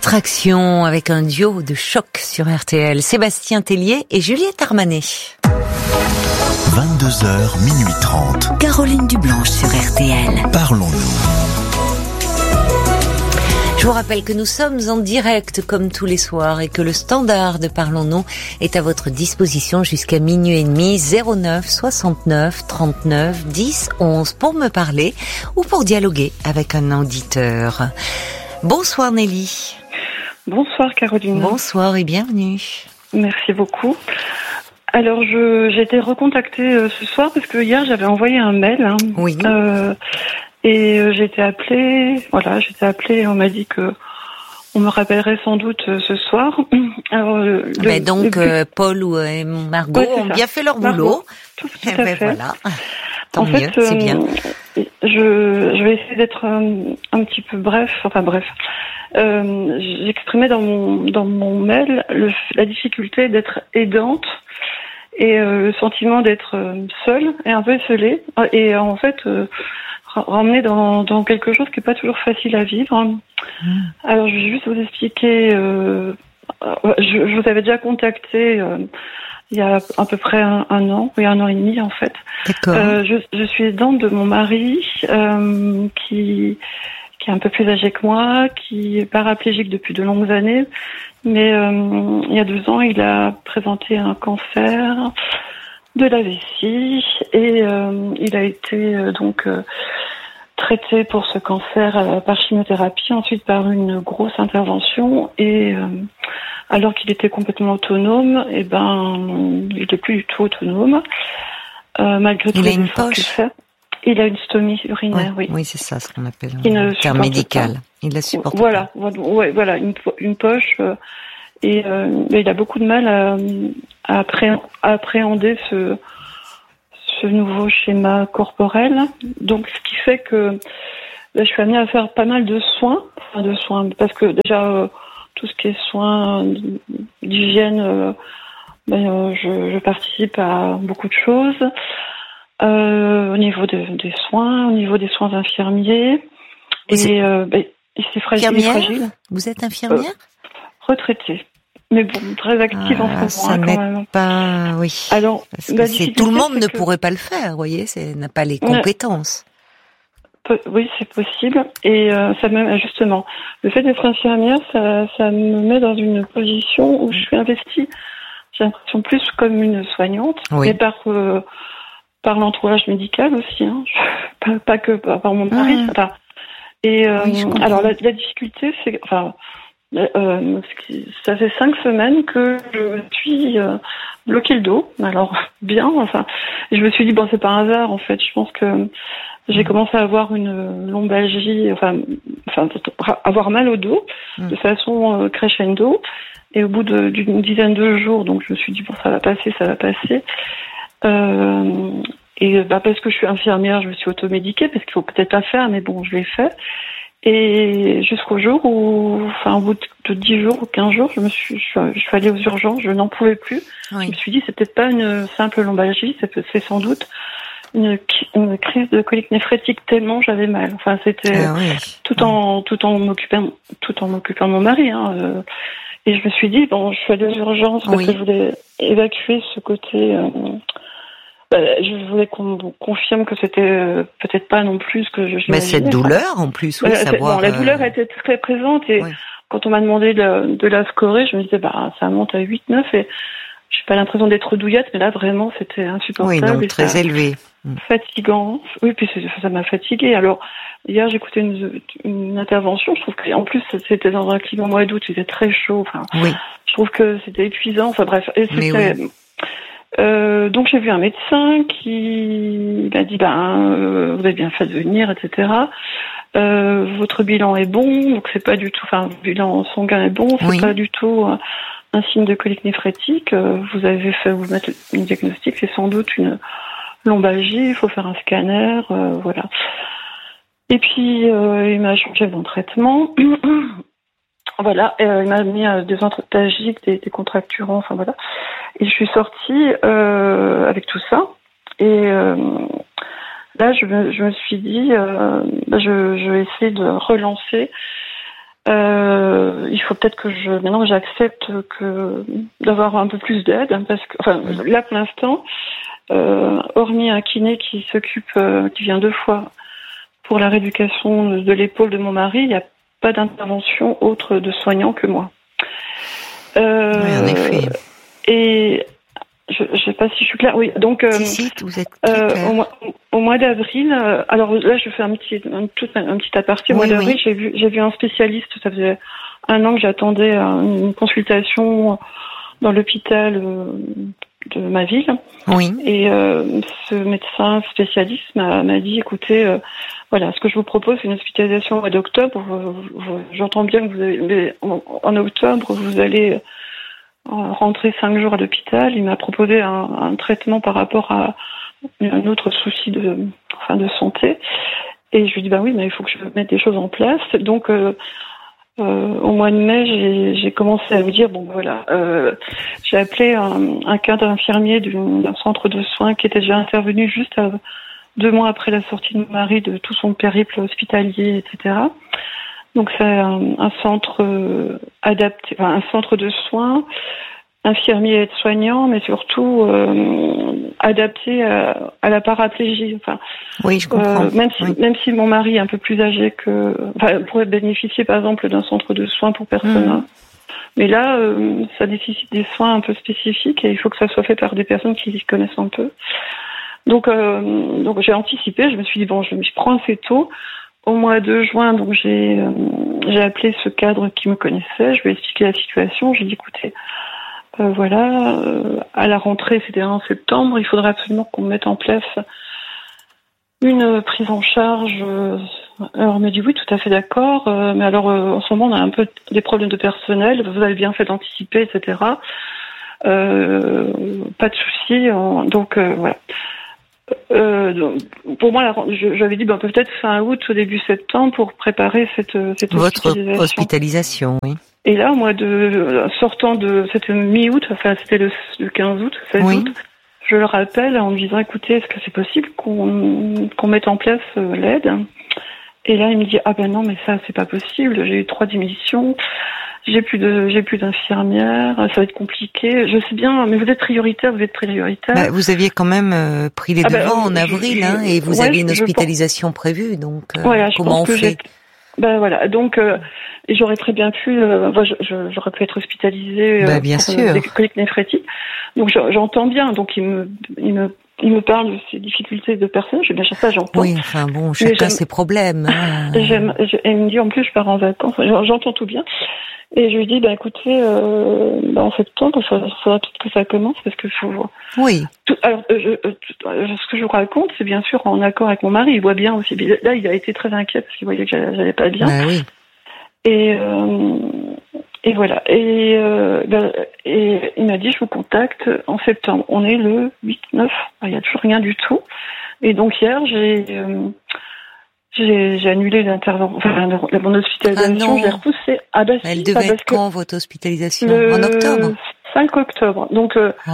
Distraction avec un duo de choc sur RTL. Sébastien Tellier et Juliette Armanet. 22h, minuit 30. Caroline Dublanche sur RTL. Parlons-nous. Je vous rappelle que nous sommes en direct comme tous les soirs et que le standard de Parlons-nous est à votre disposition jusqu'à minuit et demi, 09 69 39 10 11 pour me parler ou pour dialoguer avec un auditeur. Bonsoir Nelly. Bonsoir Caroline. Bonsoir et bienvenue. Merci beaucoup. Alors j'ai été recontactée ce soir parce que hier j'avais envoyé un mail. Oui. Et j'ai été appelée. Voilà, j'ai été appelée et on m'a dit que on me rappellerait sans doute ce soir. Alors, Paul et Margot ont bien fait leur boulot. Tout à fait. Voilà. Tant en mieux, fait, c'est bien. Je vais essayer d'être un petit peu bref. J'exprimais dans mon mail la difficulté d'être aidante et le sentiment d'être seule et un peu esselée et en fait ramener dans quelque chose qui est pas toujours facile à vivre. Alors je vais juste vous expliquer. Je vous avais déjà contacté il y a à peu près un an et demi en fait. D'accord. Je suis aidante de mon mari qui est un peu plus âgé que moi, qui est paraplégique depuis de longues années, mais il y a 2 ans, il a présenté un cancer de la vessie et il a été traité pour ce cancer par chimiothérapie, ensuite par une grosse intervention et alors qu'il était complètement autonome, il est plus du tout autonome malgré tous les efforts qu'il fait. Il a une stomie urinaire, oui. Oui, c'est ça ce qu'on appelle un terme médical. Il la supporte. Voilà, une poche. Et il a beaucoup de mal à appréhender ce nouveau schéma corporel. Donc, ce qui fait que je suis amenée à faire pas mal de soins, parce que déjà tout ce qui est soins d'hygiène, je participe à beaucoup de choses. Au niveau des soins, au niveau des soins infirmiers. C'est fragile. Vous êtes infirmière retraitée. Mais bon, très active en ce moment. Ça n'aide pas, oui. Alors, tout le monde ne pourrait pas le faire, vous voyez, n'a pas les compétences. Oui, c'est possible. Et ça justement, le fait d'être infirmière, ça me met dans une position où je suis investie, j'ai l'impression plus comme une soignante, mais par l'entourage médical aussi, pas que par mon mari. Alors la difficulté, c'est, ça fait 5 semaines que je me suis bloqué le dos. Alors bien, je me suis dit c'est pas un hasard en fait. Je pense que j'ai commencé à avoir une lombalgie, avoir mal au dos de façon crescendo. Et au bout d'une dizaine de jours, donc je me suis dit ça va passer. Parce que je suis infirmière, je me suis automédiquée parce qu'il faut peut-être la faire, mais bon, je l'ai fait. Et jusqu'au jour où, au bout de 10 jours ou 15 jours, je suis allée aux urgences, je n'en pouvais plus. Oui. Je me suis dit, c'est peut-être pas une simple lombalgie, c'est sans doute une crise de colique néphrétique tellement j'avais mal. C'était tout en m'occupant de mon mari. Et je me suis dit, je suis allée aux urgences parce que je voulais évacuer ce côté. Je voulais qu'on me confirme que c'était peut-être pas non plus ce que je m'imaginais. Mais cette douleur, en plus, la douleur était très présente et quand on m'a demandé de la scorer, je me disais, ça monte à 8-9 et j'ai pas l'impression d'être douillette, mais là, vraiment, c'était insupportable. Oui, donc très élevé. Fatigant. Oui, puis ça m'a fatiguée. Alors, hier, j'ai écouté une intervention. Je trouve qu'en plus, c'était dans un climat mois d'août, c'était très chaud. Je trouve que c'était épuisant. Bref. Et c'était... donc j'ai vu un médecin qui m'a dit vous avez bien fait de venir, etc. Votre bilan est bon, donc c'est pas du tout, le bilan sanguin est bon, c'est pas du tout un signe de colique néphrétique. Vous avez fait vous mettre une diagnostic, c'est sans doute une lombalgie, il faut faire un scanner, voilà. Et puis il m'a changé mon traitement. Voilà, il m'a mis des antalgiques, des contracturants, voilà. Et je suis sortie avec tout ça. Et là, je me suis dit, je vais essayer de relancer Il faut peut-être que maintenant j'accepte d'avoir un peu plus d'aide, parce que, là pour l'instant, hormis un kiné qui vient 2 fois pour la rééducation de l'épaule de mon mari, il n'y a pas d'intervention autre de soignant que moi. Oui, en effet. Et je ne sais pas si je suis claire. Oui, donc si, vous êtes claire. Au mois d'avril, alors là je fais un petit aparté. Au mois d'avril, j'ai vu un spécialiste. Ça faisait 1 an que j'attendais une consultation dans l'hôpital de ma ville. Oui. Et ce médecin spécialiste m'a dit, écoutez, voilà, ce que je vous propose, c'est une hospitalisation au mois d'octobre. J'entends bien que en octobre, vous allez rentrer 5 jours à l'hôpital. Il m'a proposé un traitement par rapport à un autre souci de santé. Et je lui dis, oui, mais il faut que je mette des choses en place. Donc, au mois de mai, j'ai commencé à me dire, j'ai appelé un cadre infirmier d'un centre de soins qui était déjà intervenu juste 2 mois après la sortie de mon mari de tout son périple hospitalier, etc. Donc c'est un centre adapté, un centre de soins, infirmier et aide-soignant, mais surtout adapté à la paraplégie. Oui, je comprends. Même si mon mari est un peu plus âgé pourrait bénéficier par exemple d'un centre de soins pour personnes. Mais là, ça nécessite des soins un peu spécifiques et il faut que ça soit fait par des personnes qui y connaissent un peu. Donc j'ai anticipé. Je me suis dit je me prends assez tôt. Au mois de juin, donc j'ai appelé ce cadre qui me connaissait. Je lui ai expliqué la situation. J'ai dit, écoutez, à la rentrée, c'était en septembre, il faudrait absolument qu'on mette en place une prise en charge. Alors on m'a dit oui, tout à fait d'accord, mais alors en ce moment on a un peu des problèmes de personnel, vous avez bien fait d'anticiper, etc. Pas de souci, donc voilà. Pour moi, j'avais dit peut-être fin août ou début septembre pour préparer cette votre hospitalisation, oui. Et là, sortant de cette mi-août, c'était le 15 août, 16 août, je le rappelle en me disant, écoutez, est-ce que c'est possible qu'on mette en place l'aide? Et là, il me dit, non, mais ça, c'est pas possible. J'ai eu 3 démissions. J'ai plus d'infirmières. Ça va être compliqué. Je sais bien, mais vous êtes prioritaire. Vous aviez quand même pris les devants en avril, et vous aviez une hospitalisation prévue. Donc, comment on fait? Donc j'aurais très bien pu, j'aurais pu être hospitalisée bien pour sûr. des coliques néphrétiques. Donc j'entends bien. Donc il me parle de ces difficultés de personnes. Bien sûr, ça j'entends. Oui, chacun ses problèmes. Et il me dit en plus je pars en vacances. J'entends tout bien. Et je lui dis écoutez, en septembre, il faudra peut-être que ça commence parce que faut. Oui. Alors ce que je vous raconte, c'est bien sûr en accord avec mon mari. Il voit bien aussi. Là, il a été très inquiet parce qu'il voyait que j'allais pas bien. Oui. Et voilà. Et il m'a dit je vous contacte en septembre. On est le 8-9. Il y a toujours rien du tout. Et donc hier j'ai annulé mon hospitalisation, j'ai repoussé. Elle devait être quand votre hospitalisation? En octobre? 5 octobre. Donc,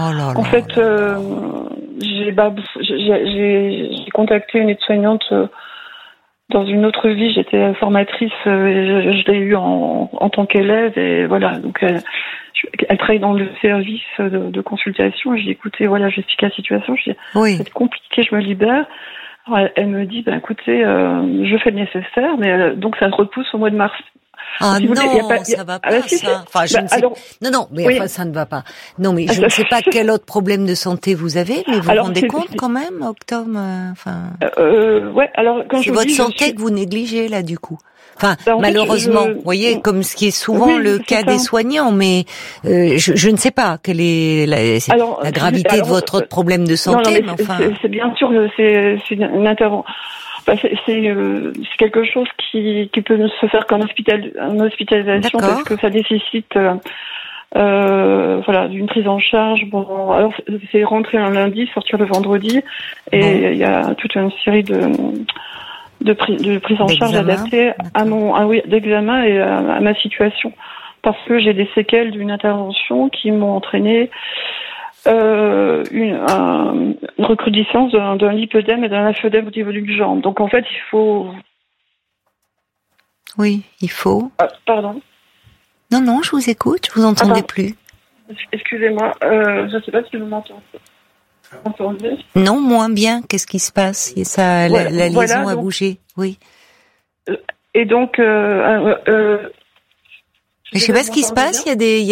j'ai contacté une aide-soignante dans une autre vie. J'étais formatrice, je l'ai eue en tant qu'élève et voilà. Donc, elle travaille dans le service de consultation. J'ai dit, écoutez, j'explique la situation. Je dis, c'est compliqué, je me libère. Alors, elle me dit, écoutez, je fais le nécessaire, mais donc ça se repousse au mois de mars. Ça va pas, ça. Je ne sais. Non, mais ça ne va pas. Non, mais je ne sais pas quel autre problème de santé vous avez, mais vous vous rendez compte quand même, octobre, alors quand c'est votre santé que vous négligez là, du coup. Malheureusement, vous voyez, comme ce qui est souvent le cas des soignants, mais je ne sais pas quelle est la gravité de votre problème de santé, c'est bien sûr, c'est une intervention. C'est quelque chose qui peut se faire qu'en hospitalisation. D'accord. Parce que ça nécessite d'une prise en charge. Alors c'est rentrer un lundi, sortir le vendredi, et il y a toute une série de prise en charge adaptée d'examen et à ma situation, parce que j'ai des séquelles d'une intervention qui m'ont entraîné une recrudescence d'un lipœdème et d'un lymphœdème au niveau d'une jambe. Donc en fait, il faut. Oui, il faut. Pardon. Non, je vous écoute, je vous entendais plus. Excusez-moi, je ne sais pas si vous m'entendez. Non, moins bien. Qu'est-ce qui se passe? La liaison a bougé. Oui. Et donc, je sais pas ce qui se passe. Il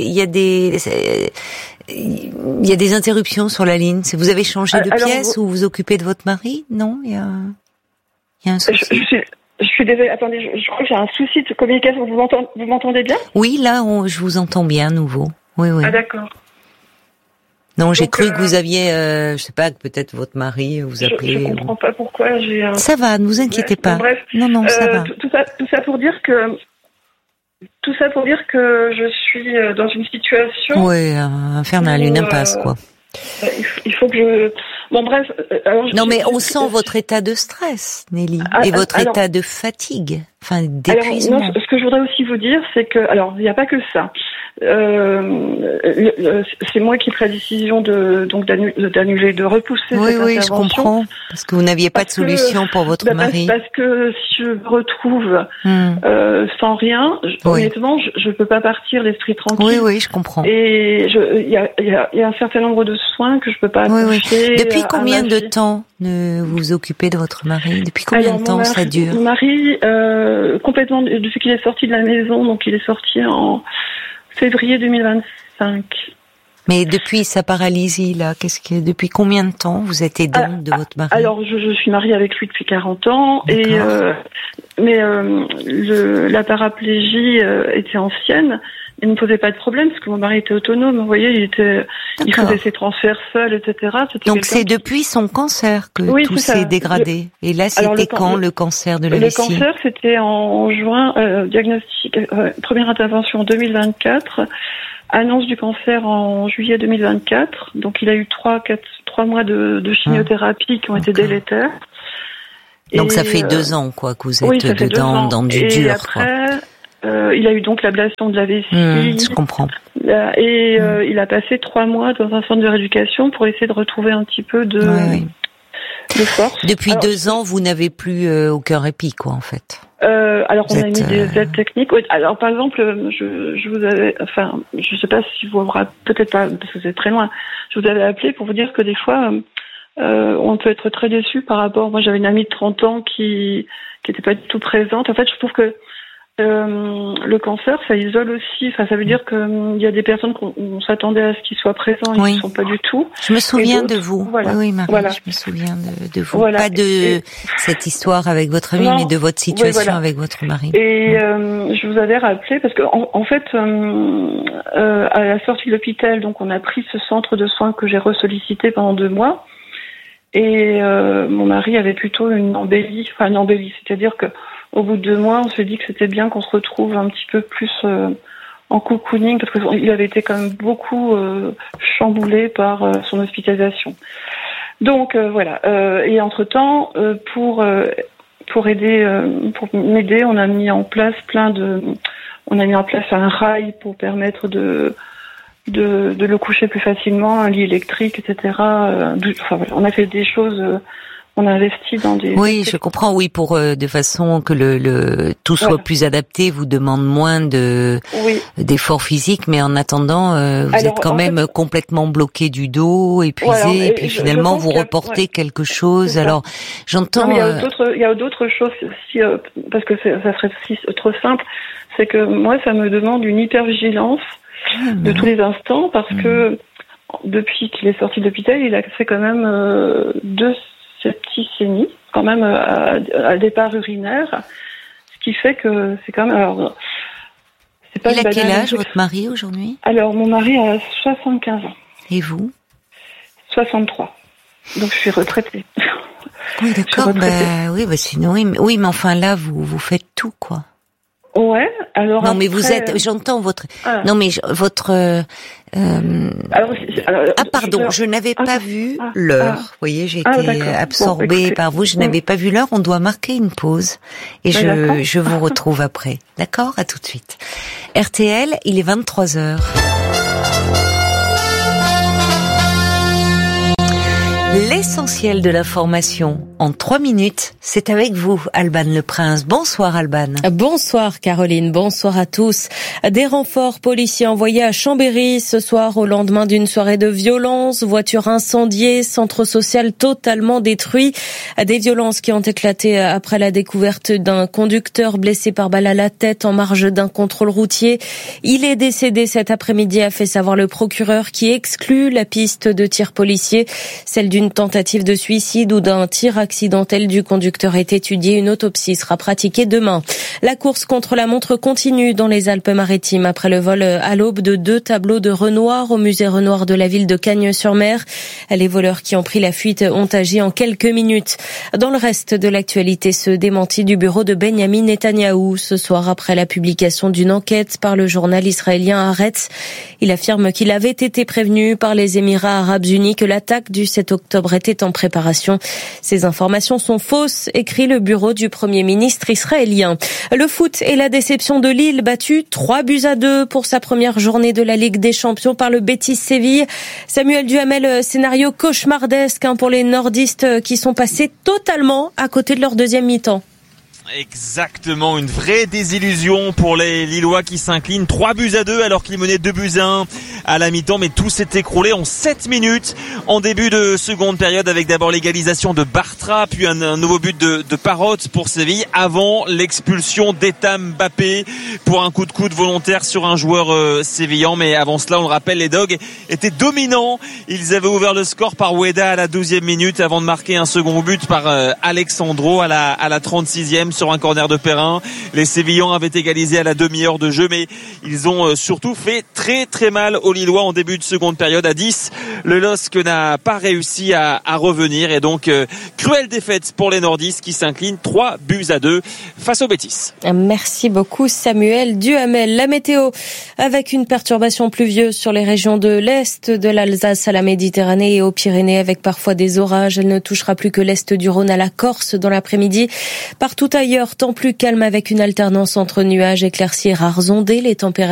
y a des interruptions sur la ligne. Vous avez changé de pièce ou vous vous occupez de votre mari? Non, il y a un souci. Je suis désolée. Attendez, je crois que j'ai un souci de communication. Vous m'entendez bien? Oui, là, je vous entends bien, à nouveau. Oui. Ah, d'accord. Non, j'ai cru que vous aviez, je sais pas, que peut-être votre mari vous appelait. Je comprends pas pourquoi j'ai un... Ça va, ne vous inquiétez pas. Bref. Non, ça va. Tout ça pour dire que je suis dans une situation... Oui, infernale, une impasse, quoi. Il faut que je... Bon, bref... non, mais on sent votre état de stress, Nelly, et votre état de fatigue, d'épuisement. Alors, non, ce que je voudrais aussi vous dire, c'est que... Alors, il n'y a pas que ça. C'est moi qui ai pris la décision d'annuler, de repousser cette intervention. Oui, je comprends, parce que vous n'aviez pas de solution pour votre mari. Parce que si je me retrouve sans rien, honnêtement, je peux pas partir l'esprit tranquille. Oui, je comprends. Et il y a un certain nombre de soins que je peux pas apporter. Depuis combien de temps vous vous occupez de votre mari? Depuis combien de temps ça dure? Mon mari, complètement, depuis qu'il est sorti de la maison, donc il est sorti en février 2025. Mais depuis sa paralysie, là, depuis combien de temps vous êtes aidante de votre mari? Alors, je suis mariée avec lui depuis 40 ans, mais la paraplégie était ancienne. Il ne posait pas de problème parce que mon mari était autonome. Vous voyez, il faisait ses transferts seul, etc. Donc c'est depuis son cancer que tout s'est dégradé. Et là, c'était quand le cancer de la vessie? Le cancer, c'était en juin, diagnostic, première intervention en 2024, annonce du cancer en juillet 2024. Donc il a eu 3 mois de chimiothérapie qui ont été délétères. Donc ça fait 2 ans, quoi, que vous êtes dedans, dans du dur. Et après, il a eu donc l'ablation de la vessie. Je comprends. Et il a passé 3 mois dans un centre de rééducation pour essayer de retrouver un petit peu de force. Depuis 2 ans, vous n'avez plus aucun répit, quoi, en fait. Alors on a mis des aides techniques. Alors par exemple, je vous avais, je sais pas si vous peut-être pas parce que vous êtes très loin. Je vous avais appelé pour vous dire que des fois, on peut être très déçu par rapport. Moi, j'avais une amie de 30 ans qui était pas du tout présente. En fait, je trouve que le cancer, ça isole aussi. Ça veut dire que il y a des personnes qu'on s'attendait à ce qu'ils soient présents, ils ne sont pas du tout. Je me souviens de vous. Voilà. Oui, Marie, je me souviens de vous. Voilà. Pas de cette histoire avec votre amie, mais de votre situation avec votre mari. Et je vous avais rappelé parce que en fait, à la sortie de l'hôpital, donc on a pris ce centre de soins que j'ai ressollicité pendant 2 mois. Et mon mari avait plutôt une embellie, c'est-à-dire que au bout de 2 mois, on s'est dit que c'était bien qu'on se retrouve un petit peu plus en cocooning, parce qu'il avait été quand même beaucoup chamboulé par son hospitalisation. Donc voilà. Et entre-temps, pour m'aider, on a mis en place un rail pour permettre de le coucher plus facilement, un lit électrique, etc. On a fait des choses. On a investi dans des... Oui, je comprends. Oui, pour de façon que tout soit plus adapté, vous demande moins d'efforts physiques, mais en attendant, vous êtes quand même complètement bloqué du dos, épuisé, et puis finalement vous reportez quelque chose. Alors, j'entends. Il y a d'autres choses aussi, parce que ça serait aussi trop simple. C'est que moi, ça me demande une hypervigilance de tous les instants, parce que depuis qu'il est sorti de l'hôpital, il a fait quand même 2 septicémies, quand même à départ urinaire, ce qui fait que c'est quand même... Alors, c'est pas il a quel âge, votre mari, aujourd'hui? Alors, mon mari a 75 ans. Et vous? 63. Donc, je suis retraitée. Oui, d'accord. Sinon, oui, mais enfin, là, vous faites tout, quoi. Ouais, alors. Non, mais j'entends votre. Non, mais votre. Pardon, je n'avais pas vu l'heure. Vous voyez, j'ai été absorbée par vous. Je n'avais pas vu l'heure. On doit marquer une pause et je vous retrouve après. D'accord? À tout de suite. RTL, il est 23h. L'essentiel de l'information en 3 minutes. C'est avec vous, Alban Le Prince. Bonsoir, Alban. Bonsoir, Caroline. Bonsoir à tous. Des renforts policiers envoyés à Chambéry ce soir au lendemain d'une soirée de violence. Voiture incendiée, centre social totalement détruit. Des violences qui ont éclaté après la découverte d'un conducteur blessé par balle à la tête en marge d'un contrôle routier. Il est décédé cet après-midi, a fait savoir le procureur, qui exclut la piste de tir policier. Celle d'une tentative de suicide ou d'un tir accidentel du conducteur est étudiée. Une autopsie sera pratiquée demain. La course contre la montre continue dans les Alpes-Maritimes après le vol à l'aube de 2 tableaux de Renoir au musée Renoir de la ville de Cagnes-sur-Mer. Les voleurs qui ont pris la fuite ont agi en quelques minutes. Dans le reste de l'actualité, ce démenti du bureau de Benyamin Netanyahou ce soir après la publication d'une enquête par le journal israélien Haaretz. Il affirme qu'il avait été prévenu par les Émirats arabes unis que l'attaque du 7 octobre était en préparation. Ces informations sont fausses, écrit le bureau du Premier ministre israélien. Le foot et la déception de Lille, battu 3-2 pour sa première journée de la Ligue des Champions par le Betis Séville. Samuel Duhamel, scénario cauchemardesque pour les nordistes qui sont passés totalement à côté de leur deuxième mi-temps. Exactement, une vraie désillusion pour les Lillois qui s'inclinent 3-2 alors qu'ils menaient 2-1 à la mi-temps, mais tout s'est écroulé en 7 minutes en début de seconde période avec d'abord l'égalisation de Bartra, puis un nouveau but de Parrot pour Séville avant l'expulsion d'Etam Mbappé pour un coup de coude volontaire sur un joueur sévillan. Mais avant cela, on le rappelle, les Dogs étaient dominants. Ils avaient ouvert le score par Oueda à la 12e minute avant de marquer un second but par Alexandro à la 36e sur un corner de Perrin. Les Sévillans avaient égalisé à la demi-heure de jeu, mais ils ont surtout fait très très mal aux Lillois en début de seconde période. À 10, le LOSC n'a pas réussi à revenir et donc cruelle défaite pour les nordistes qui s'inclinent 3-2 face au Betis. Merci beaucoup Samuel Duhamel. La météo avec une perturbation pluvieuse sur les régions de l'Est, de l'Alsace à la Méditerranée et aux Pyrénées avec parfois des orages. Elle ne touchera plus que l'Est du Rhône à la Corse dans l'après-midi. Partout ailleurs, temps plus calme avec une alternance entre nuages, éclaircies et rares ondées. Les températures